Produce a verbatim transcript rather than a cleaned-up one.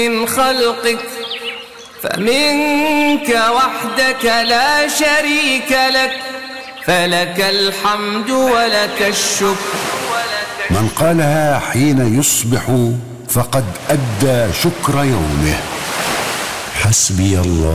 من خلقك فمنك وحدك لا شريك لك، فلك الحمد ولك الشكر. من قالها حين يصبح فقد أدى شكر يومه. حسبي الله.